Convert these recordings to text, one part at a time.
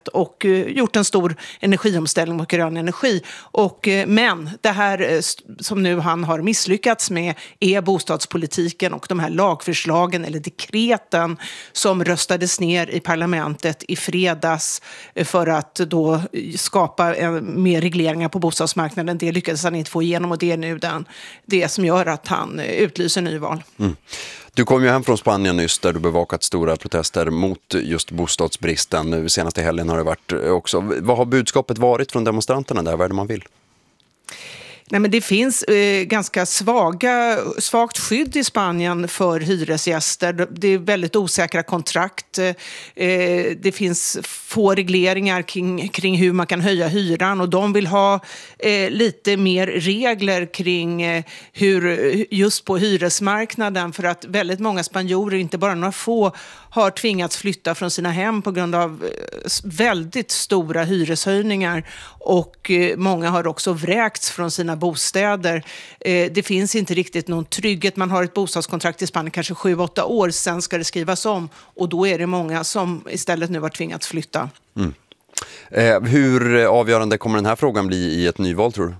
och gjort en stor energiomställning mot grön energi. Men det här som nu han har misslyckats med är bostadspolitiken och de här lagförslagen eller dekreten som röstades ner i parlamentet i fredags för att då skapa mer regleringar på bostadsmarknaden. Det lyckades han inte få igenom och det är nu det som gör att han utlyser nyval. Mm. Du kom ju hem från Spanien nyss där du bevakat stora protester mot just bostadsbristen. Senaste helgen har det varit också. Vad har budskapet varit från demonstranterna där? Vad är det man vill? Nej, men det finns ganska svagt skydd i Spanien för hyresgäster. Det är väldigt osäkra kontrakt. Det finns få regleringar kring hur man kan höja hyran och de vill ha lite mer regler kring hur just på hyresmarknaden för att väldigt många spanjorer, inte bara några få, har tvingats flytta från sina hem på grund av väldigt stora hyreshöjningar och många har också vräkts från sina bostäder. Det finns inte riktigt någon trygghet. Man har ett bostadskontrakt i Spanien kanske 7-8 år, sen ska det skrivas om och då är det många som istället nu har tvingats flytta. Mm. Hur avgörande kommer den här frågan bli i ett nyval tror du?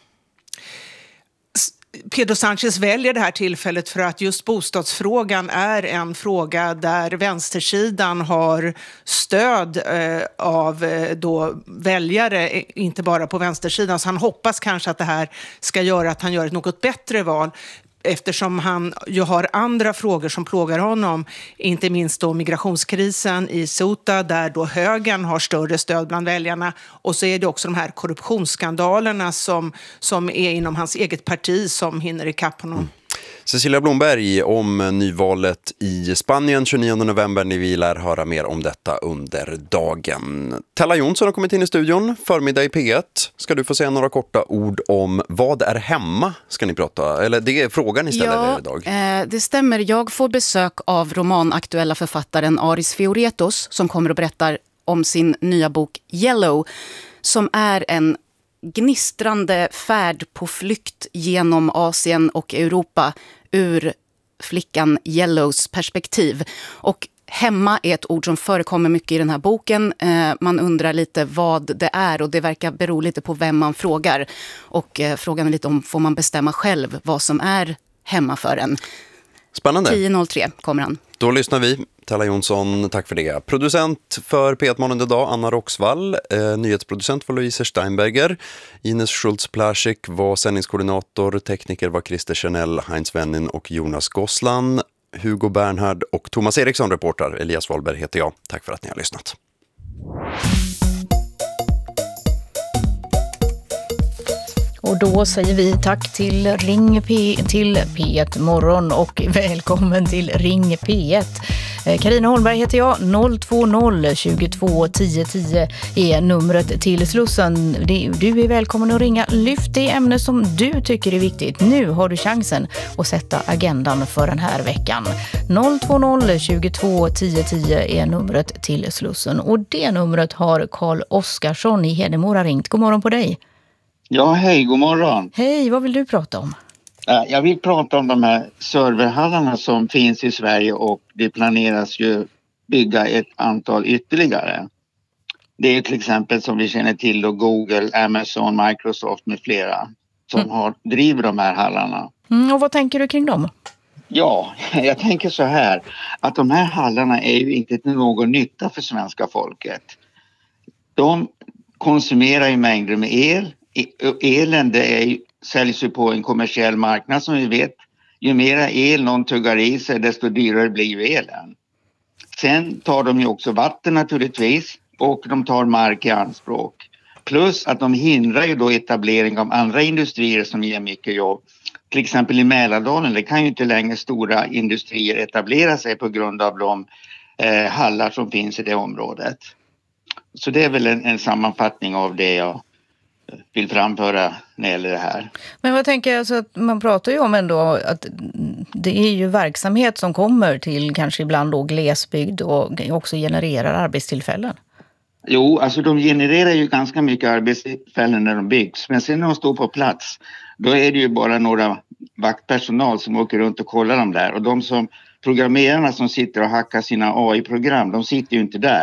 Pedro Sánchez väljer det här tillfället för att just bostadsfrågan är en fråga där vänstersidan har stöd av då väljare, inte bara på vänstersidan. Så han hoppas kanske att det här ska göra att han gör ett något bättre val eftersom han ju har andra frågor som plågar honom, inte minst då migrationskrisen i Ceuta där då högern har större stöd bland väljarna och så är det också de här korruptionsskandalerna som är inom hans eget parti som hinner ikapp honom. Mm. Cecilia Blomberg om nyvalet i Spanien 29 november. Ni vill höra mer om detta under dagen. Tella Jonsson har kommit in i studion. Förmiddag i P1. Ska du få säga några korta ord om vad är hemma? Ska ni prata? Eller det är frågan istället idag. Det stämmer. Jag får besök av romanaktuella författaren Aris Fioretos som kommer och berättar om sin nya bok Yellow som är en gnistrande färd på flykt genom Asien och Europa ur flickan Yellows perspektiv. Och hemma är ett ord som förekommer mycket i den här boken. Man undrar lite vad det är och det verkar bero lite på vem man frågar. Och frågan är lite om får man bestämma själv vad som är hemma för en. Spännande. 10.03 kommer han. Då lyssnar vi. Tella Jonsson, tack för det. Producent för P1 Morgon idag, Anna Roxvall. Nyhetsproducent var Louise Steinberger. Ines Schultz-Plasik var sändningskoordinator. Tekniker var Christer Chanel, Heinz Wennin och Jonas Gosslan. Hugo Bernhard och Thomas Eriksson, reporter. Elias Wahlberg heter jag. Tack för att ni har lyssnat. Och då säger vi tack till till P1 Morgon och välkommen till Ring P1. Carina Holmberg heter jag, 020 22 10 10 är numret till Slussen. Du är välkommen att ringa. Lyft det ämne som du tycker är viktigt. Nu har du chansen att sätta agendan för den här veckan. 020 22 10 10 är numret till Slussen. Och det numret har Karl Oskarsson i Hedemora ringt. God morgon på dig. Ja, hej, god morgon. Hej, vad vill du prata om? Jag vill prata om de här serverhallarna som finns i Sverige och det planeras ju bygga ett antal ytterligare. Det är till exempel som vi känner till då Google, Amazon, Microsoft med flera som driver de här hallarna. Och vad tänker du kring dem? Ja, jag tänker så här att de här hallarna är ju inte till någon nytta för svenska folket. De konsumerar ju mängder med el. Elen säljs ju på en kommersiell marknad som vi vet. Ju mera el någon tuggar i sig desto dyrare blir ju elen. Sen tar de ju också vatten naturligtvis och de tar mark i anspråk. Plus att de hindrar ju då etablering av andra industrier som ger mycket jobb. Till exempel i Mälardalen, det kan ju inte längre stora industrier etablera sig på grund av de hallar som finns i det området. Så det är väl en sammanfattning av det jag vill framföra när det gäller det här. Men vad tänker jag, så att man pratar ju om ändå att det är ju verksamhet som kommer till kanske ibland då glesbygd och också genererar arbetstillfällen. Jo, alltså de genererar ju ganska mycket arbetstillfällen när de byggs. Men sen när de står på plats, då är det ju bara några vaktpersonal som åker runt och kollar dem där. Och de som programmerarna som sitter och hackar sina AI-program, de sitter ju inte där.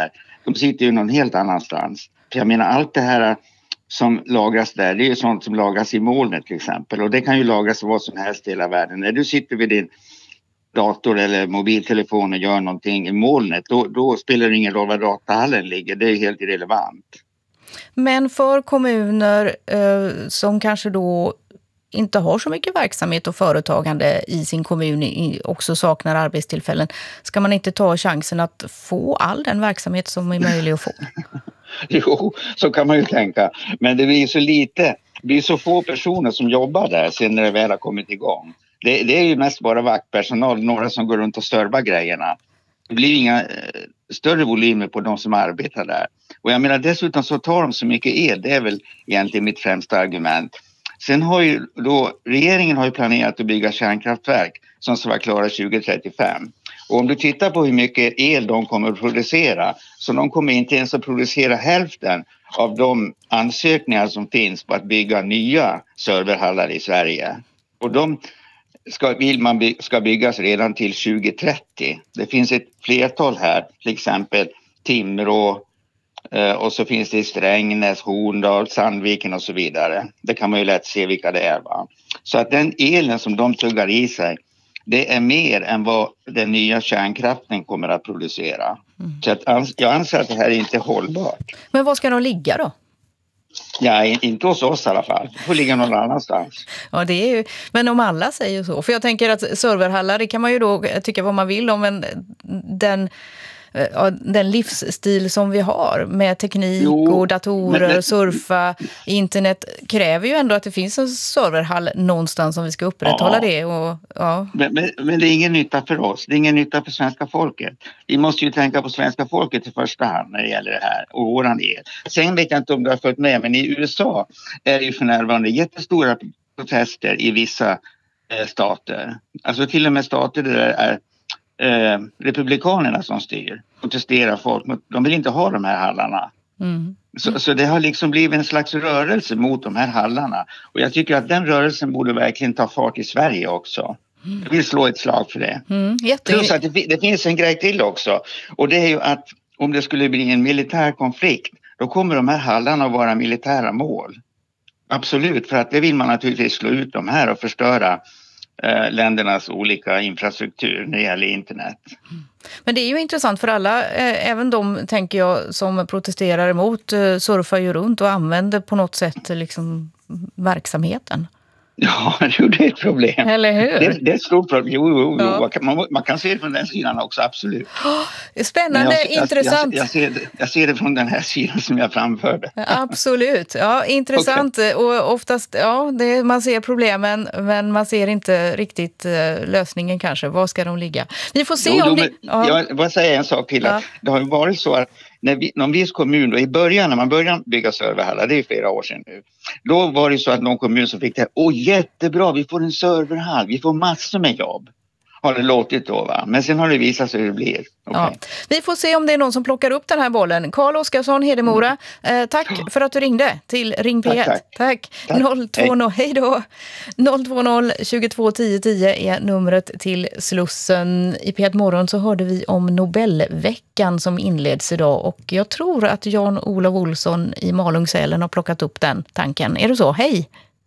De sitter ju någon helt annanstans. För jag menar, allt det här som lagras där, det är ju sånt som lagras i molnet till exempel. Och det kan ju lagras vad som helst i hela världen. När du sitter vid din dator eller mobiltelefon och gör någonting i molnet, då spelar det ingen roll var datahallen ligger. Det är helt irrelevant. Men för kommuner som kanske då inte har så mycket verksamhet och företagande i sin kommun, också saknar arbetstillfällen, ska man inte ta chansen att få all den verksamhet som är möjlig att få? Jo, så kan man ju tänka. Men det blir så få personer som jobbar där sen när det väl har kommit igång. Det är ju mest bara vaktpersonal, några som går runt och servar grejerna. Det blir inga större volymer på de som arbetar där. Och jag menar, dessutom så tar de så mycket el, det är väl egentligen mitt främsta argument. Sen har ju då, regeringen har ju planerat att bygga kärnkraftverk som ska vara klara 2035. Och om du tittar på hur mycket el de kommer att producera, så de kommer inte ens att producera hälften av de ansökningar som finns på att bygga nya serverhallar i Sverige. Och de ska byggas redan till 2030. Det finns ett flertal här, till exempel Timrå, och så finns det i Strängnäs, Horndal, Sandviken och så vidare. Det kan man ju lätt se vilka det är, va? Så att den elen som de tuggar i sig, det är mer än vad den nya kärnkraften kommer att producera. Så att jag anser att det här är inte hållbart. Men var ska de ligga då? Ja, inte hos oss i alla fall. Det får ligga någon annanstans. Ja, det är ju, men om alla säger så. För jag tänker att serverhallar, det kan man ju då tycka vad man vill om, men den livsstil som vi har med teknik och datorer, surfa, internet, kräver ju ändå att det finns en serverhall någonstans om vi ska upprätthålla det. Och, ja. Men det är ingen nytta för oss. Det är ingen nytta för svenska folket. Vi måste ju tänka på svenska folket i första hand när det gäller det här och våran el. Sen vet jag inte om du har följt med, men i USA är det ju för närvarande jättestora protester i vissa stater. Alltså till och med stater där det är republikanerna som styr, protesterar folk. De vill inte ha de här hallarna. Så det har liksom blivit en slags rörelse mot de här hallarna. Och jag tycker att den rörelsen borde verkligen ta fart i Sverige också. Jag vill slå ett slag för det. Plus att det finns en grej till också. Och det är ju att om det skulle bli en militär konflikt, då kommer de här hallarna att vara militära mål. Absolut, för att det vill man naturligtvis slå ut de här och förstöra ländernas olika infrastruktur när det gäller internet. Men det är ju intressant för alla, även de, tänker jag, som protesterar emot, surfar ju runt och använder på något sätt liksom verksamheten. Ja, det är ett problem. Eller hur? Det är ett stort problem. Jo. Ja. Man kan se det från den sidan också, absolut. Spännande, intressant. Jag ser det från den här sidan som jag framförde. Absolut, ja, intressant. Okay. Och oftast, man ser problemen, men man ser inte riktigt lösningen kanske. Var ska de ligga? Vi får se om det... Jag vill säga en sak till. Att det har ju varit så att någon viss kommun då, i början, när man började bygga serverhallar, det är flera år sedan nu, då var det så att någon kommun som fick det här, jättebra, vi får en serverhall, vi får massor med jobb. Har det låtit då, va? Men sen har det visat sig hur det blir. Okay. Ja. Vi får se om det är någon som plockar upp den här bollen. Carl Oskarsson, Hedemora, tack för att du ringde till Ring P1. Tack. 020, hej då. 020 22 10 10 är numret till Slussen. I P1 Morgon så hörde vi om Nobelveckan som inleds idag, och jag tror att Jan-Olof Olsson i Malungssälen har plockat upp den tanken. Är det så? Hej!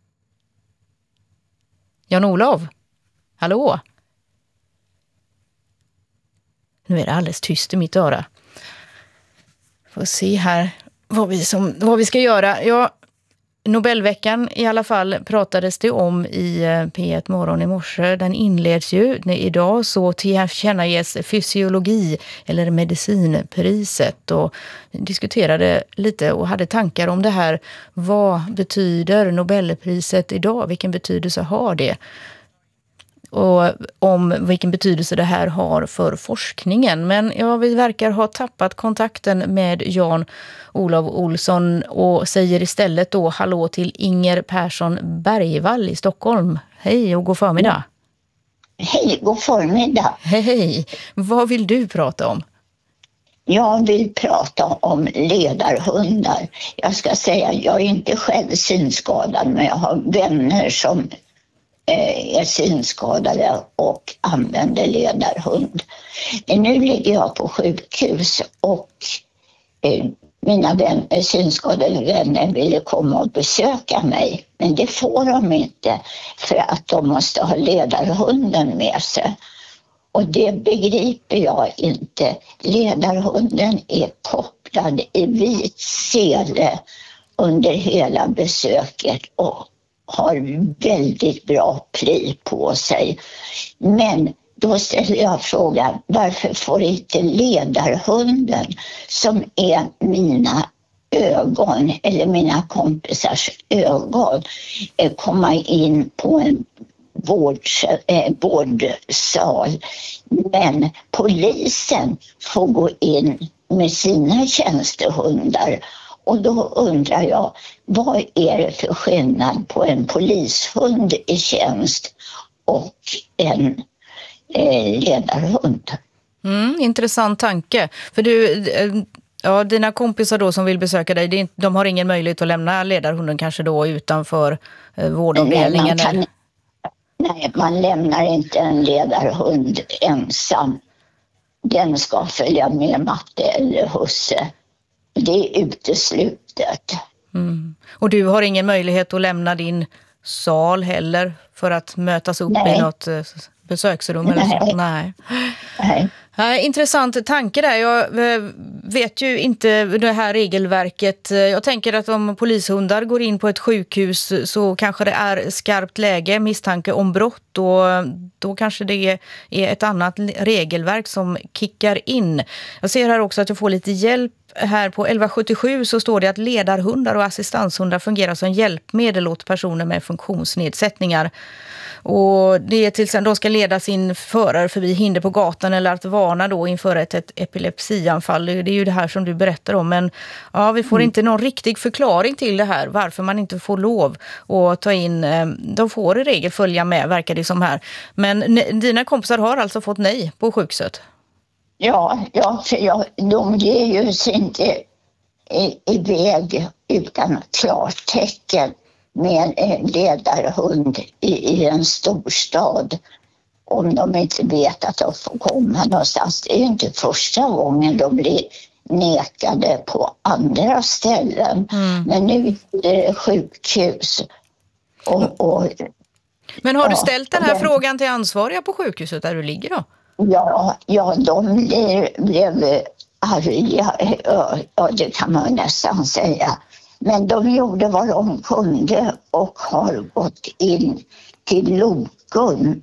Jan-Olof? Hallå? Nu är det alldeles tyst i mitt öra. Får se här vad vi ska göra. Ja, Nobelveckan i alla fall pratades det om i P1 Morgon i morse. Den inleds ju. Idag så tillkännages fysiologi eller medicinpriset, och diskuterade lite och hade tankar om det här. Vad betyder Nobelpriset idag? Vilken betydelse har det? Och om vilken betydelse det här har för forskningen. Men vi verkar ha tappat kontakten med Jan-Olof Olsson och säger istället då hallå till Inger Persson Bergvall i Stockholm. Hej och god förmiddag. Hej, god förmiddag. Hej, vad vill du prata om? Jag vill prata om ledarhundar. Jag ska säga, jag är inte själv synskadad, men jag har vänner som är synskadade och använder ledarhund. Nu ligger jag på sjukhus och mina synskadade vänner ville komma och besöka mig. Men det får de inte för att de måste ha ledarhunden med sig. Och det begriper jag inte. Ledarhunden är kopplad i vit sele under hela besöket och har väldigt bra pli på sig. Men då ställer jag frågan, varför får inte ledarhunden, som är mina ögon eller mina kompisars ögon, komma in på en vårdsal, men polisen får gå in med sina tjänstehundar. Och då undrar jag, vad är det för skillnad på en polishund i tjänst och en ledarhund? Intressant tanke. För dina kompisar då som vill besöka dig, de har ingen möjlighet att lämna ledarhunden kanske då utanför vårdavdelningen? Nej, man lämnar inte en ledarhund ensam. Den ska följa med matte eller husse. Det är uteslutet. Och du har ingen möjlighet att lämna din sal heller för att mötas upp i något besöksrum? Eller så? Nej. Intressant tanke där. Jag vet ju inte det här regelverket. Jag tänker att om polishundar går in på ett sjukhus så kanske det är skarpt läge, misstanke om brott, och då kanske det är ett annat regelverk som kickar in. Jag ser här också att jag får lite hjälp. Här på 1177 så står det att ledarhundar och assistanshundar fungerar som hjälpmedel åt personer med funktionsnedsättningar. Och det är till exempel de ska leda sin förare förbi hinder på gatan eller att varna då inför ett epilepsianfall. Det är ju det här som du berättar om. Men ja, vi får inte någon riktig förklaring till det här. Varför man inte får lov att ta in. De får i regel följa med, verkar det som här. Men dina kompisar har alltså fått nej på sjukhuset? Ja, för de ger ju sig inte iväg utan klartecken med en ledarhund i en storstad om de inte vet att de får komma någonstans. Det är ju inte första gången de blir nekade på andra ställen. Men nu är det sjukhus. Men har du ställt den här frågan till ansvariga på sjukhuset där du ligger då? Ja, de blev arga, ja, det kan man nästan säga. Men de gjorde vad de kunde och har gått in till Lokun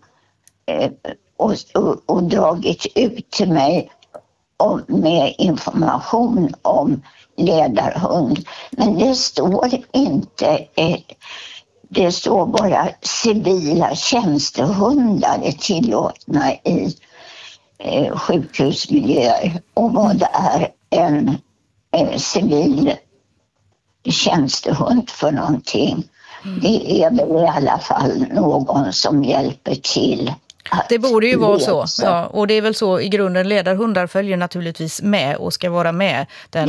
och dragit ut till mig med information om ledarhund. Men det står inte, det står bara civila tjänstehundar är tillåtna i sjukhusmiljöer. Och vad det är en civil tjänstehund för någonting. Det är väl i alla fall någon som hjälper till. Det borde ju vara så. Ja, och det är väl så i grunden. Ledarhundar följer naturligtvis med och ska vara med.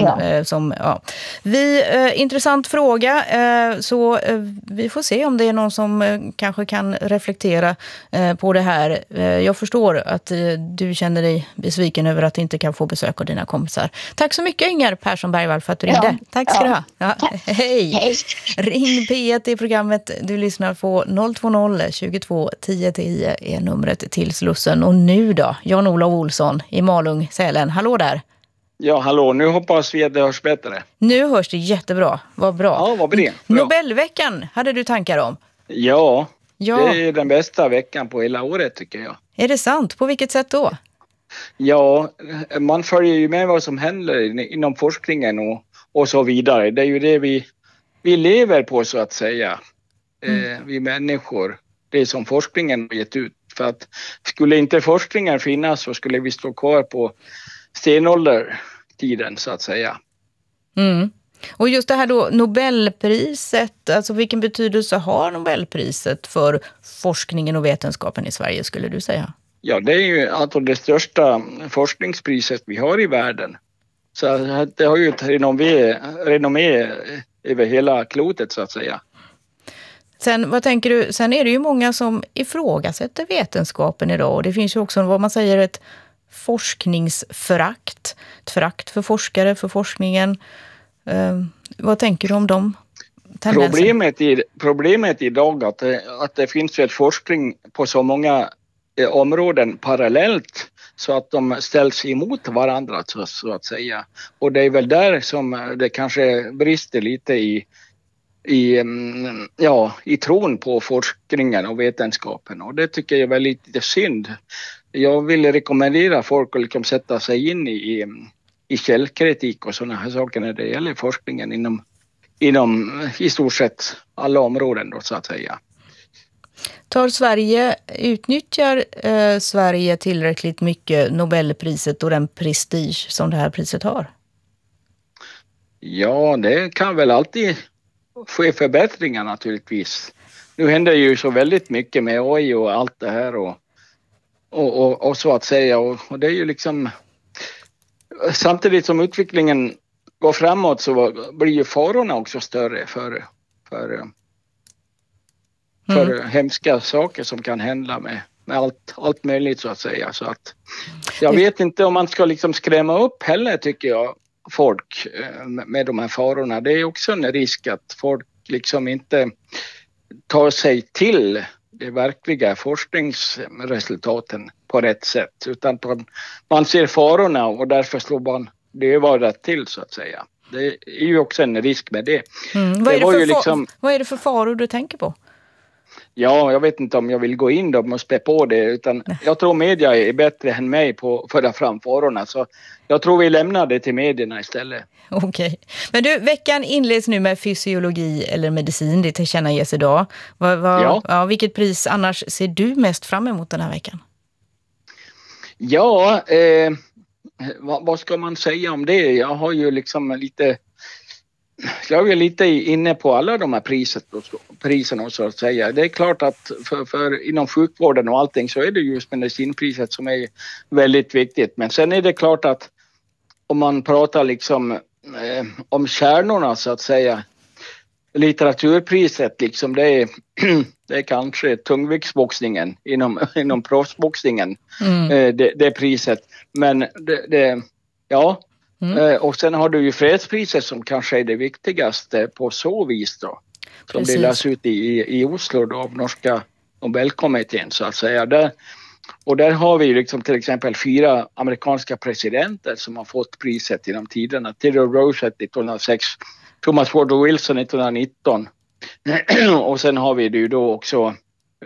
Intressant fråga. Så vi får se om det är någon som kanske kan reflektera på det här. Jag förstår att du känner dig besviken över att du inte kan få besök av dina kompisar. Tack så mycket Inger Persson Bergvall för att du ringde. Tack ska du ha. Ja. Hej. Ring P1 i programmet. Du lyssnar på 020 22 10 10 är numret till Slussen. Och nu då, Jan-Olof Olsson i Malung, Sälen. Hallå där. Ja, hallå. Nu hoppas vi att det hörs bättre. Nu hörs det jättebra. Vad bra. Ja, vad bra. Nobelveckan hade du tankar om? Ja, det är den bästa veckan på hela året tycker jag. Är det sant? På vilket sätt då? Ja, man följer ju med vad som händer inom forskningen och så vidare. Det är ju det vi lever på så att säga. Vi människor. Det som forskningen har gett ut. För att skulle inte forskningen finnas så skulle vi stå kvar på stenåldertiden så att säga. Och just det här då, Nobelpriset, alltså vilken betydelse har Nobelpriset för forskningen och vetenskapen i Sverige skulle du säga? Ja, det är ju alltså det största forskningspriset vi har i världen. Så det har ju ett renommé över hela klotet så att säga. Sen, vad tänker du? Sen är det ju många som ifrågasätter vetenskapen idag. Och det finns ju också vad man säger ett forskningsförakt, ett förakt för forskare, för forskningen. Vad tänker du om dem? Problemet idag att det finns ju ett forskning på så många områden parallellt så att de ställs emot varandra så att säga. Och det är väl där som det kanske brister lite i tron på forskningen och vetenskapen, och det tycker jag är väldigt lite synd. Jag vill rekommendera folk att liksom sätta sig in i källkritik och sådana här saker när det gäller forskningen inom i stort sett alla områden då, så att säga. Utnyttjar Sverige tillräckligt mycket Nobelpriset och den prestige som det här priset har? Ja, det kan väl alltid ske förbättringar naturligtvis. Nu händer ju så väldigt mycket med AI och allt det här och så att säga, och det är ju liksom samtidigt som utvecklingen går framåt så blir ju farorna också större för hemska saker som kan hända med allt möjligt så att säga. Så att jag vet inte om man ska liksom skrämma upp heller, tycker jag, folk med de här farorna. Det är också en risk att folk liksom inte tar sig till de verkliga forskningsresultaten på rätt sätt, utan man ser farorna och därför slår man dövörat till så att säga. Det är ju också en risk med det. Vad är det för faror du tänker på? Ja, jag vet inte om jag vill gå in då och spä på det, utan jag tror media är bättre än mig på att föra fram farorna, så jag tror vi lämnar det till medierna istället. Okej. Men du, veckan inleds nu med fysiologi eller medicin, det tillkännages idag. Vilket pris annars ser du mest fram emot den här veckan? Ja, vad ska man säga om det? Jag har ju liksom jag är lite inne på alla de här priserna så att säga. Det är klart att för inom sjukvården och allting så är det just medicinpriset som är väldigt viktigt. Men sen är det klart att om man pratar liksom om kärnorna så att säga, litteraturpriset liksom, det är kanske tungviktsboxningen inom proffsboxningen, det priset. Men och sen har du ju fredspriset som kanske är det viktigaste på så vis då. Som delas ut i Oslo då, av norska Nobelkommittén så att säga. Där har vi liksom till exempel 4 amerikanska presidenter som har fått priset genom tiderna. Theodore Roosevelt 1906, Thomas Woodrow Wilson 1919 och sen har vi ju då också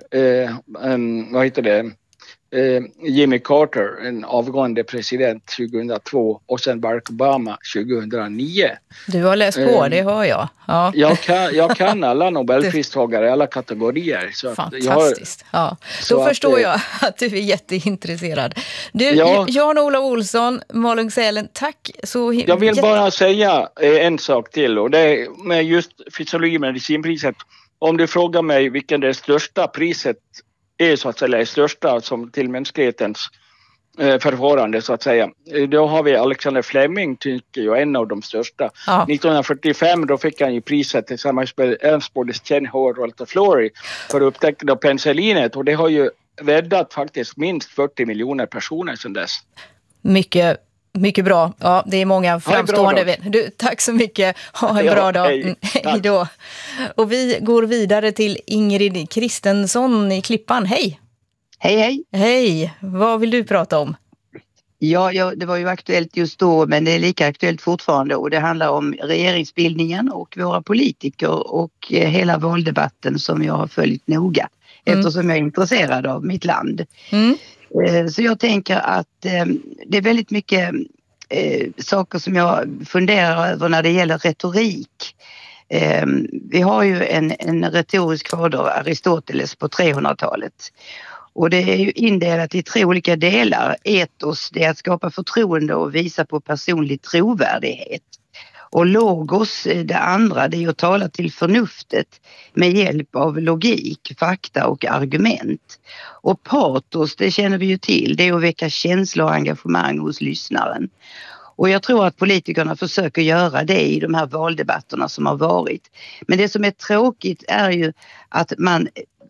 Jimmy Carter, en avgående president 2002, och sen Barack Obama 2009. Du har läst på, det hör jag. Ja. Jag kan alla Nobelpristagare i alla kategorier. Så fantastiskt. Då förstår jag att du är jätteintresserad. Du, Jan-Olof Olsson, Malung-Sälen, tack. Jag vill bara säga en sak till, och det är med just fysiologi och medicinpriset. Om du frågar mig vilken det största priset är så att säga, största som till mänsklighetens förfarande så att säga. Då har vi Alexander Fleming, tycker jag, en av de största. Ja. 1945 då fick han ju priset tillsammans med Ernst Boris-Chenhor och Walter Florey för upptäckande av penicillinet, och det har ju räddat faktiskt minst 40 miljoner personer sedan dess. Mycket bra. Ja, det är många framstående. Du, tack så mycket. Ha en bra dag. Hej då. Och vi går vidare till Ingrid Kristensson i Klippan. Hej. Hej. Hej. Vad vill du prata om? Ja, det var ju aktuellt just då, men det är lika aktuellt fortfarande, och det handlar om regeringsbildningen och våra politiker och hela valdebatten som jag har följt noga eftersom jag är intresserad av mitt land. Så jag tänker att det är väldigt mycket saker som jag funderar över när det gäller retorik. Vi har ju en retorisk fader, Aristoteles, på 300-talet. Och det är ju indelat i 3 olika delar. Etos, det är att skapa förtroende och visa på personlig trovärdighet. Och logos, det andra, det är att tala till förnuftet med hjälp av logik, fakta och argument. Och patos, det känner vi ju till, det är att väcka känslor och engagemang hos lyssnaren. Och jag tror att politikerna försöker göra det i de här valdebatterna som har varit. Men det som är tråkigt är ju att man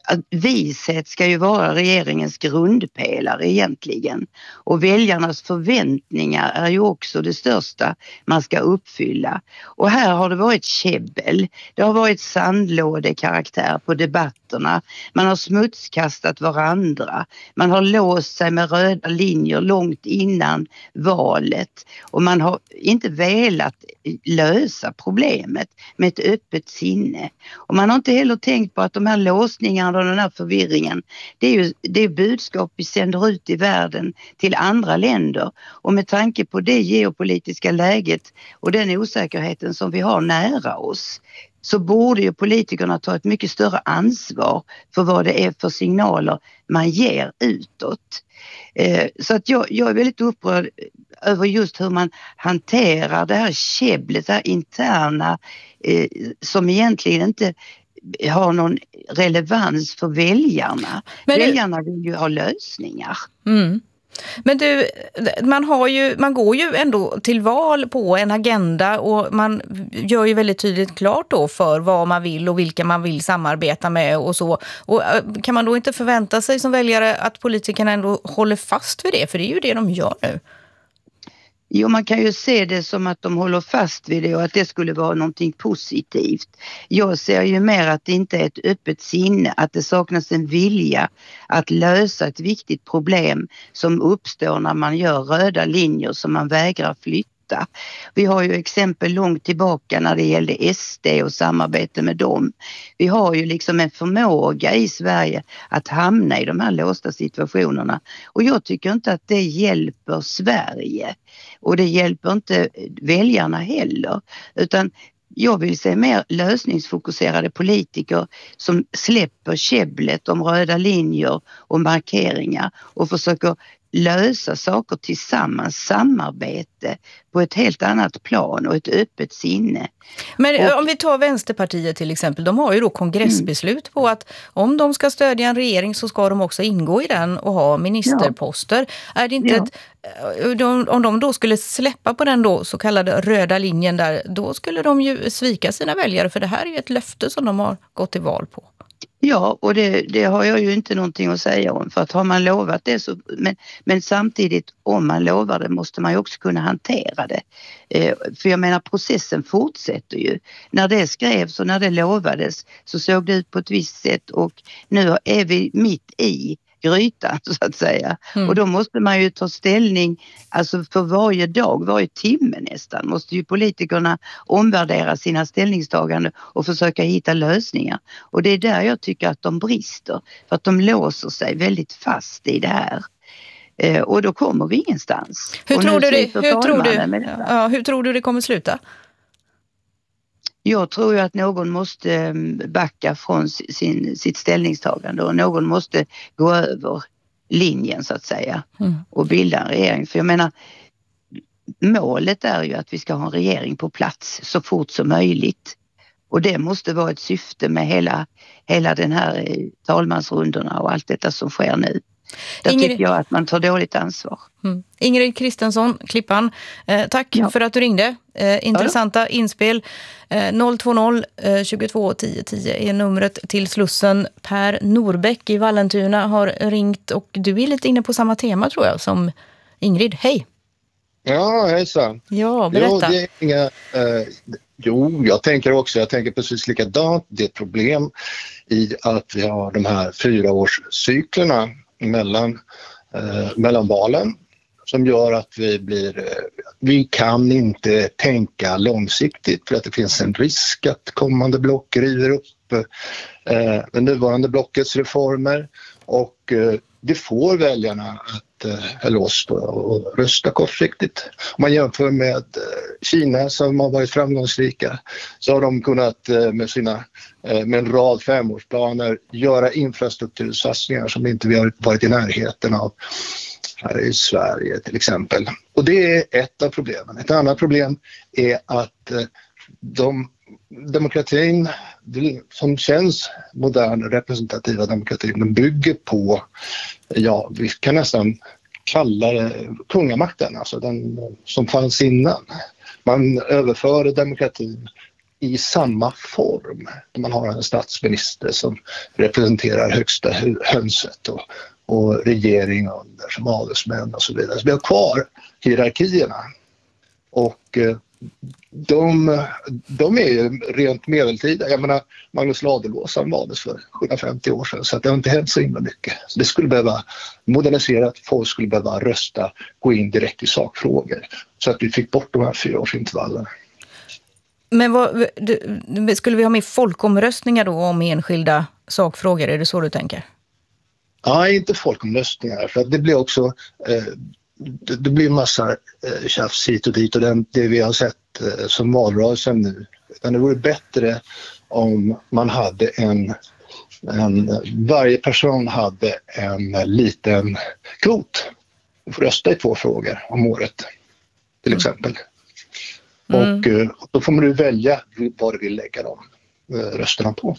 att vishet ska ju vara regeringens grundpelare egentligen. Och väljarnas förväntningar är ju också det största man ska uppfylla. Och här har det varit käbbel. Det har varit sandlådekaraktär på debatterna. Man har smutskastat varandra. Man har låst sig med röda linjer långt innan valet. Och man har inte velat lösa problemet med ett öppet sinne. Och man har inte heller tänkt på att de här låsningarna och den här förvirringen, det är budskap vi sänder ut i världen till andra länder. Och med tanke på det geopolitiska läget och den osäkerheten som vi har nära oss, så borde ju politikerna ta ett mycket större ansvar för vad det är för signaler man ger utåt. Så att jag är väldigt upprörd över just hur man hanterar det här käbblet, det här interna som egentligen inte har någon relevans för väljarna. Väljarna vill ju ha lösningar. Mm. Men du, man går ju ändå till val på en agenda och man gör ju väldigt tydligt klart då för vad man vill och vilka man vill samarbeta med och så. Och kan man då inte förvänta sig som väljare att politikerna ändå håller fast vid det? För det är ju det de gör nu. Jo, man kan ju se det som att de håller fast vid det och att det skulle vara någonting positivt. Jag ser ju mer att det inte är ett öppet sinne, att det saknas en vilja att lösa ett viktigt problem som uppstår när man gör röda linjer som man vägrar flytta. Vi har ju exempel långt tillbaka när det gällde SD och samarbete med dem. Vi har ju liksom en förmåga i Sverige att hamna i de här låsta situationerna. Och jag tycker inte att det hjälper Sverige. Och det hjälper inte väljarna heller. Utan jag vill se mer lösningsfokuserade politiker som släpper käbblet om röda linjer och markeringar och försöker lösa saker tillsammans, samarbete på ett helt annat plan och ett öppet sinne. Men om vi tar Vänsterpartiet till exempel, de har ju då kongressbeslut på att om de ska stödja en regering så ska de också ingå i den och ha ministerposter. Ja. Är det inte om de då skulle släppa på den då så kallade röda linjen där, då skulle de ju svika sina väljare, för det här är ju ett löfte som de har gått till val på. Ja, och det har jag ju inte någonting att säga om, för att har man lovat det så, men samtidigt om man lovar det måste man ju också kunna hantera det. För jag menar, processen fortsätter ju. När det skrevs och när det lovades så såg det ut på ett visst sätt och nu är vi mitt i grytan så att säga. Och då måste man ju ta ställning, alltså för varje dag, varje timme nästan, måste ju politikerna omvärdera sina ställningstaganden och försöka hitta lösningar. Och det är där jag tycker att de brister, för att de låser sig väldigt fast i det här. Och då kommer vi ingenstans. Hur tror du det kommer sluta? Jag tror ju att någon måste backa från sitt ställningstagande och någon måste gå över linjen så att säga och bilda en regering. För jag menar, målet är ju att vi ska ha en regering på plats så fort som möjligt. Och det måste vara ett syfte med hela den här talmansrundorna och allt detta som sker nu. Där tycker jag att man tar dåligt ansvar. Ingrid Kristensson, Klippan, tack för att du ringde. Intressanta inspel. 020 22 10 10 är numret till Slussen. Per Norbäck i Vallentuna har ringt och du är lite inne på samma tema tror jag som Ingrid. Hej! Ja, hejsan. Ja, berätta. Jag tänker precis likadant. Det är ett problem i att vi har de här 4-årscyklerna mellan valen som gör att vi kan inte tänka långsiktigt för att det finns en risk att kommande block river upp det nuvarande blockets reformer och det får väljarna eller oss då, att rösta kortsiktigt. Om man jämför med Kina som har varit framgångsrika så har de kunnat med en rad 5-årsplaner göra infrastruktursatsningar som inte vi har varit i närheten av här i Sverige till exempel. Och det är ett av problemen. Ett annat problem är att demokratin som känns modern representativa demokratin, den bygger på, vi kan nästan kalla det kungamakten, alltså den som fanns innan. Man överför demokratin i samma form. Man har en statsminister som representerar högsta hönset och regering under som adelsmän och så vidare. Så vi har kvar hierarkierna och de är ju rent medeltida. Jag menar, Magnus Ladulåsan valdes för 750 år sedan, så att det har inte hänt så himla mycket. Så det skulle behöva moderniserat, folk skulle behöva rösta, gå in direkt i sakfrågor så att vi fick bort de här 4-årsintervallerna. Men skulle vi ha med folkomröstningar då om enskilda sakfrågor? Är det så du tänker? Ja, inte folkomröstningar, för att det blir också det blir en massa tjafs hit och dit och det vi har sett som valrörelsen nu. Utan det vore bättre om man hade varje person hade en liten kvot och får rösta i 2 frågor om året till exempel. Och då får man välja vad du vill lägga de rösterna på.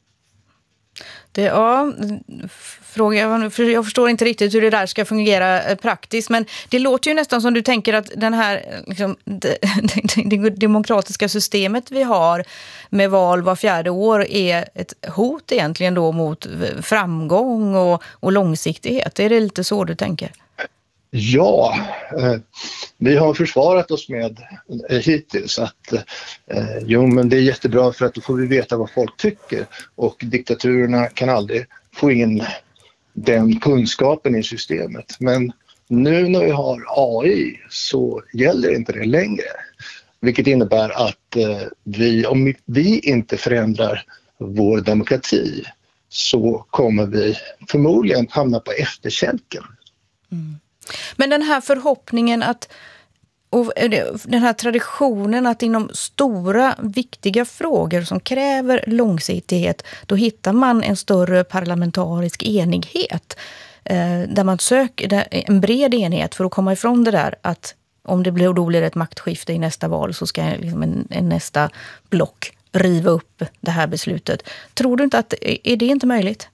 Jag förstår inte riktigt hur det där ska fungera praktiskt, men det låter ju nästan som du tänker att den här liksom, det demokratiska systemet vi har med val var 4:e år är ett hot egentligen då mot framgång och långsiktighet. Är det lite så du tänker? Ja, vi har försvarat oss med hittills att men det är jättebra för att då får vi veta vad folk tycker och diktaturerna kan aldrig få in den kunskapen i systemet. Men nu när vi har AI så gäller inte det längre, vilket innebär att om vi inte förändrar vår demokrati så kommer vi förmodligen hamna på efterkälken. Men den här förhoppningen och den här traditionen att inom stora viktiga frågor som kräver långsiktighet, då hittar man en större parlamentarisk enighet där man söker en bred enighet för att komma ifrån det där att om det blir ett maktskifte i nästa val så ska liksom en nästa block riva upp det här beslutet. Tror du inte att är det inte möjligt?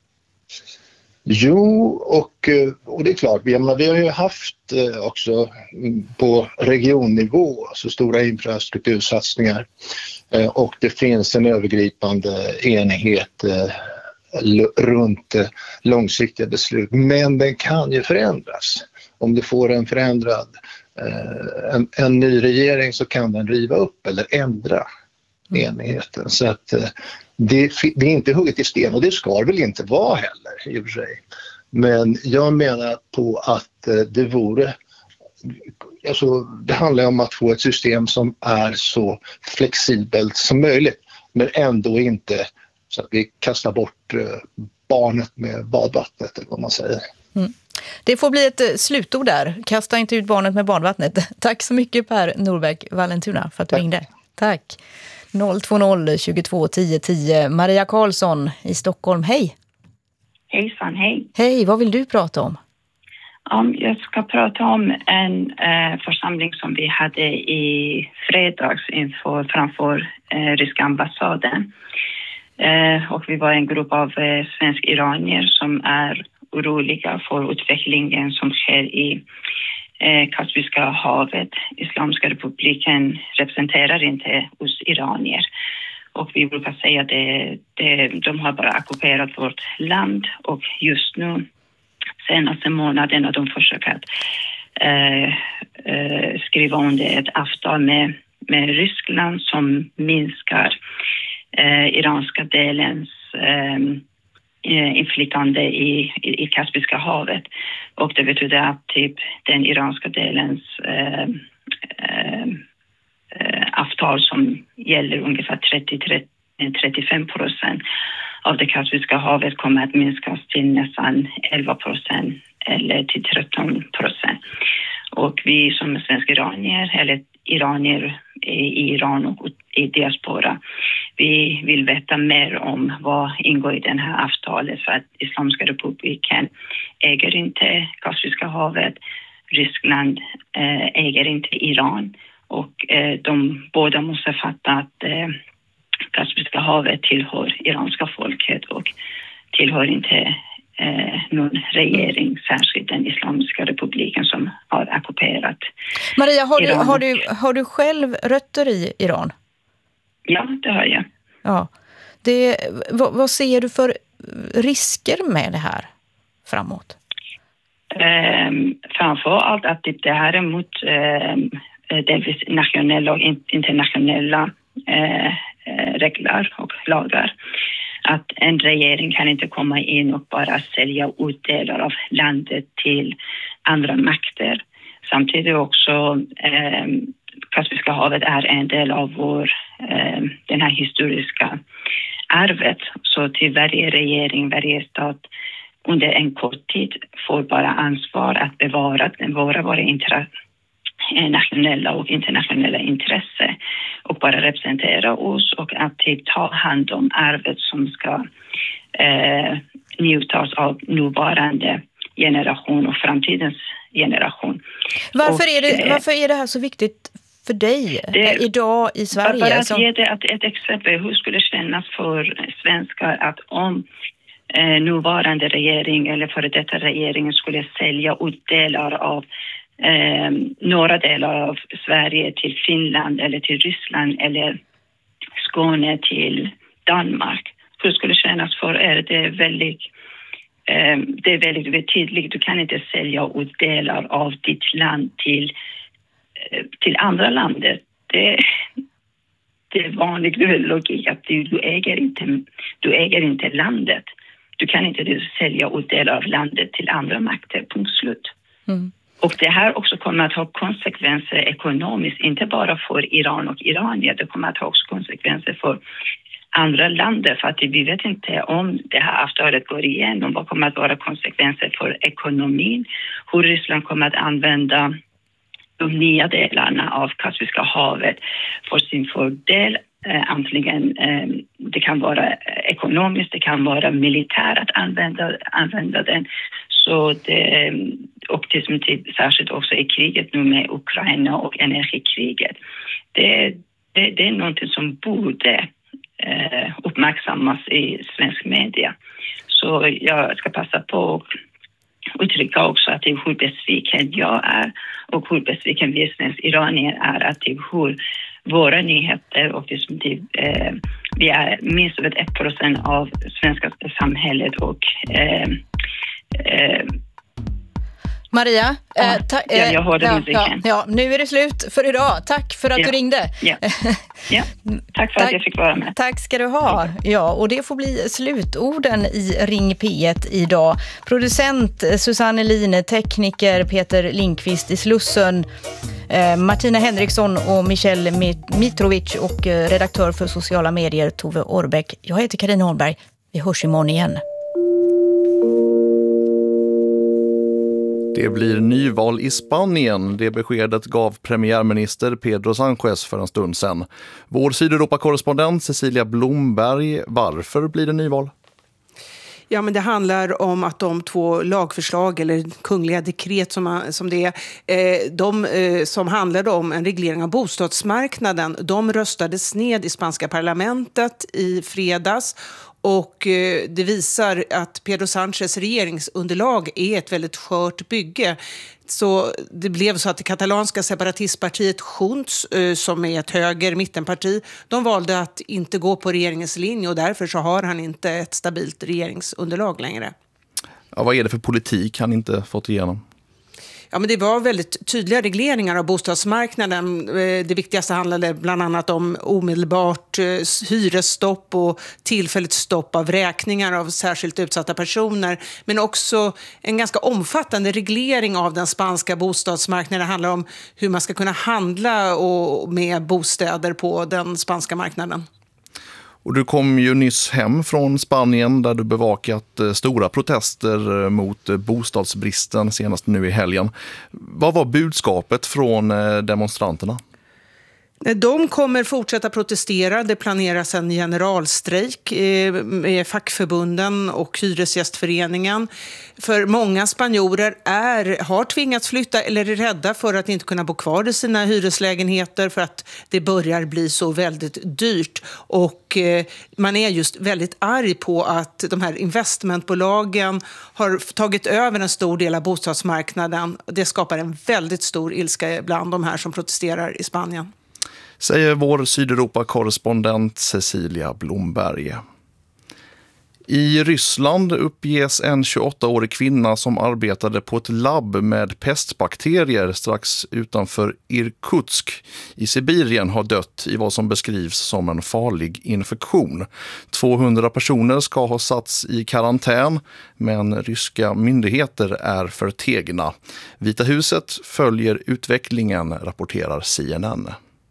Jo, och det är klart, vi har ju haft också på regionnivå så stora infrastruktursatsningar och det finns en övergripande enighet runt långsiktiga beslut. Men den kan ju förändras. Om du får en förändrad en ny regering så kan den riva upp eller ändra enigheten. Så att det är inte hugget i sten och det ska väl inte vara heller i och för sig. Men jag menar på att det vore, alltså det handlar om att få ett system som är så flexibelt som möjligt men ändå inte så att vi kastar bort barnet med badvattnet eller vad man säger. Det får bli ett slutord där. Kasta inte ut barnet med badvattnet. Tack så mycket Per Norberg Vallentuna för att du ringde. Tack. 020 22 10 10. Maria Karlsson i Stockholm. Hej! Hejsan, hej. Hej, vad vill du prata om? Jag ska prata om en församling som vi hade i fredags framför ryska ambassaden. Och vi var en grupp av svensk-iranier som är oroliga för utvecklingen som sker i Kaspiska havet. Islamiska republiken representerar inte oss iranier. Och vi brukar säga att de har bara ockuperat vårt land. Och just nu, senaste månaden, har de försökt att skriva under ett avtal med Ryssland som minskar iranska delens inflytande i Kaspiska havet. Och det betyder att typ den iranska delens avtal som gäller ungefär 30-35% av det Kaspiska havet kommer att minskas till nästan 11% eller till 13%. Och vi som svenska iranier eller iranier i Iran och i diaspora, vi vill veta mer om vad ingår i den här avtalet för att Islamiska republiken äger inte Kaspiska havet, Ryssland äger inte Iran och de båda måste fatta att Kaspiska havet tillhör iranska folket och tillhör inte någon regering, särskilt den Islamiska republiken som har ockuperat Maria, Iran. har du själv rötter i Iran? Ja, det har jag. Ja. Vad ser du för risker med det här framåt? Framför allt att det här är mot delvis nationella och internationella regler och lagar. Att en regering kan inte komma in och bara sälja ut delar av landet till andra makter. Samtidigt också Kaspiska havet är en del av den här historiska arvet. Så till varje regering, varje stat under en kort tid får bara ansvar att bevara våra nationella och internationella intresse och bara representera oss och att ta hand om arvet som ska njutas av nuvarande generation och framtidens generation. Varför är det här så viktigt för dig idag i Sverige? För att ge det ett exempel, hur skulle det kännas för svenskar att om nuvarande regering eller före detta regeringen skulle sälja ut delar av några delar av Sverige till Finland eller till Ryssland eller Skåne till Danmark. Hur skulle det kännas för er? Det är väldigt tydligt. Du kan inte sälja ut delar av ditt land till andra länder. Det är vanlig logik att du äger inte landet. Du kan inte sälja ut delar av landet till andra makter, punkt slut. Mm. Och det här också kommer att ha konsekvenser ekonomiskt, inte bara för Iran och iranier. Det kommer att ha också konsekvenser för andra länder, för att vi vet inte om det här avtalet går igenom. Vad kommer att vara konsekvenser för ekonomin? Hur Ryssland kommer att använda de nya delarna av Kaspiska havet för sin fördel. Antingen det kan vara ekonomiskt, det kan vara militärt att använda den. Så det, och särskilt också i kriget nu med Ukraina och energikriget. Det är någonting som borde uppmärksammas i svensk media. Så jag ska passa på att uttrycka också att det är hur besviken jag är och hur besviken vi svenska iranier är att det är hur våra nyheter och vi är minst över 1% av svenska samhället och Maria, jag hörde musiken. Ja, nu är det slut för idag. Tack för att du ringde. Ja. Tack för att jag fick vara med. Tack ska du ha. Ja, och det får bli slutorden i Ring P1 idag. Producent Susanne Line, tekniker Peter Lindqvist i Slussen, Martina Henriksson och Michelle Mitrovic och redaktör för sociala medier Tove Orbeck. Jag heter Carina Holmberg. Vi hörs imorgon igen. Det blir nyval i Spanien. Det beskedet gav premiärminister Pedro Sánchez för en stund sedan. Vår Sydeuropa-korrespondent Cecilia Blomberg, varför blir det nyval? Ja, men det handlar om att de två lagförslag eller kungliga dekret som det är, de som handlade om en reglering av bostadsmarknaden, de röstades ned i spanska parlamentet i fredags. Och det visar att Pedro Sánchez regeringsunderlag är ett väldigt skört bygge. Så det blev så att det katalanska separatistpartiet Junts, som är ett höger-mittenparti, de valde att inte gå på regeringens linje och därför så har han inte ett stabilt regeringsunderlag längre. Ja, vad är det för politik han inte fått igenom? Ja, men det var väldigt tydliga regleringar av bostadsmarknaden. Det viktigaste handlade bland annat om omedelbart hyresstopp och tillfälligt stopp av räkningar av särskilt utsatta personer. Men också en ganska omfattande reglering av den spanska bostadsmarknaden. Det handlar om hur man ska kunna handla med bostäder på den spanska marknaden. Och du kom ju nyss hem från Spanien där du bevakat stora protester mot bostadsbristen senast nu i helgen. Vad var budskapet från demonstranterna? De kommer fortsätta protestera. Det planeras en generalstrejk med fackförbunden och hyresgästföreningen. För många spanjorer har tvingats flytta eller är rädda för att inte kunna bo kvar i sina hyreslägenheter för att det börjar bli så väldigt dyrt. Och man är just väldigt arg på att de här investmentbolagen har tagit över en stor del av bostadsmarknaden. Det skapar en väldigt stor ilska bland de här som protesterar i Spanien. säger vår Sydeuropa-korrespondent Cecilia Blomberg. I Ryssland uppges en 28-årig kvinna som arbetade på ett labb med pestbakterier strax utanför Irkutsk i Sibirien ha dött i vad som beskrivs som en farlig infektion. 200 personer ska ha satts i karantän, men ryska myndigheter är förtegna. Vita huset följer utvecklingen, rapporterar CNN.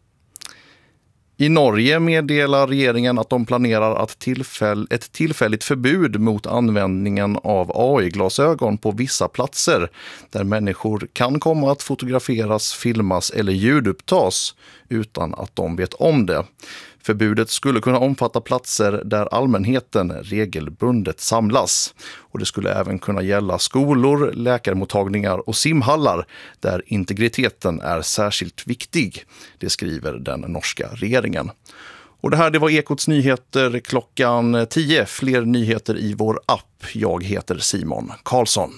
I Norge meddelar regeringen att de planerar att ett tillfälligt förbud mot användningen av AI-glasögon på vissa platser där människor kan komma att fotograferas, filmas eller ljudupptas utan att de vet om det. Förbudet skulle kunna omfatta platser där allmänheten regelbundet samlas. Och det skulle även kunna gälla skolor, läkarmottagningar och simhallar där integriteten är särskilt viktig. Det skriver den norska regeringen. Och det var Ekots nyheter klockan 10. Fler nyheter i vår app. Jag heter Simon Karlsson.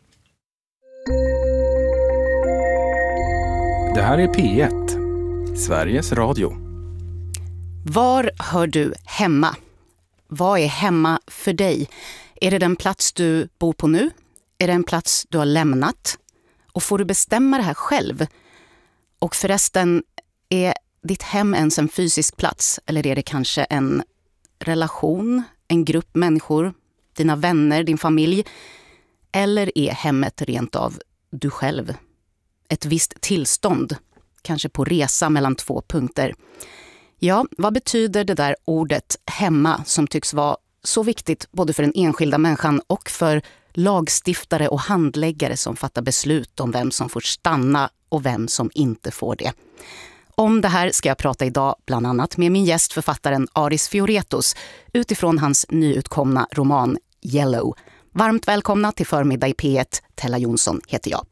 Det här är P1, Sveriges Radio. Var hör du hemma? Vad är hemma för dig? Är det den plats du bor på nu? Är det en plats du har lämnat? Och får du bestämma det här själv? Och förresten, är ditt hem ens en fysisk plats? Eller är det kanske en relation, en grupp människor, dina vänner, din familj? Eller är hemmet rent av du själv? Ett visst tillstånd, kanske på resa mellan 2 punkter. Ja, vad betyder det där ordet hemma som tycks vara så viktigt både för den enskilda människan och för lagstiftare och handläggare som fattar beslut om vem som får stanna och vem som inte får det? Om det här ska jag prata idag bland annat med min gäst, författaren Aris Fioretos, utifrån hans nyutkomna roman Yellow. Varmt välkomna till förmiddag i P1. Tella Jonsson heter jag.